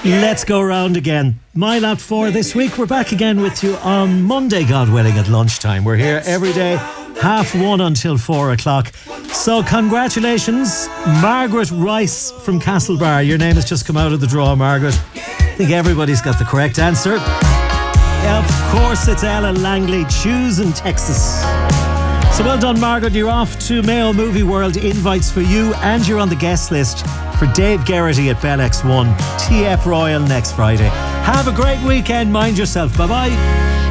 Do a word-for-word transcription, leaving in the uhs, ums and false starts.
Let's go around again. My Lap four this week. We're back again with you on Monday, God willing, at lunchtime. We're here every day, half one until four o'clock. So congratulations, Margaret Rice from Castlebar. Your name has just come out of the draw, Margaret. I think everybody's got the correct answer. Of course, it's Ella Langley, Choosing Texas. So well done, Margaret. You're off to Mayo Movie World. Invites for you, and you're on the guest list for Dave Geraghty at Bell X one. T F Royal next Friday. Have a great weekend. Mind yourself. Bye-bye.